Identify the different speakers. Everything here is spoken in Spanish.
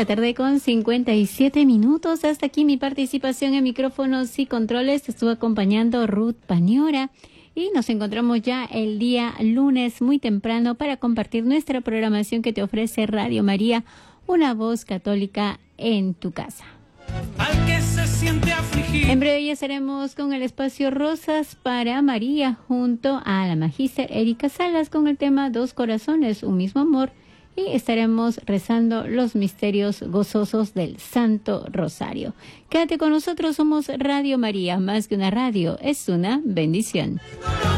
Speaker 1: la tarde con 57 minutos. Hasta aquí mi participación en micrófonos y controles. Te estuvo acompañando Ruth Pañora. Y nos encontramos ya el día lunes muy temprano para compartir nuestra programación que te ofrece Radio María, una voz católica en tu casa.
Speaker 2: Al que se siente afligido.
Speaker 1: En breve ya estaremos con el espacio Rosas para María junto a la magíster Erika Salas con el tema Dos Corazones, un mismo amor, y estaremos rezando los misterios gozosos del Santo Rosario. Quédate con nosotros, somos Radio María, más que una radio, es una bendición.